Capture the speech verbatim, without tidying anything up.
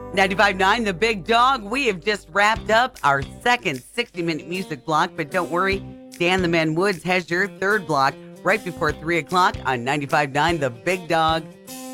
ninety-five point nine The Big Dog. We have just wrapped up our second sixty-minute music block, but don't worry, Dan the Man Woods has your third block right before three o'clock on ninety-five point nine The Big Dog.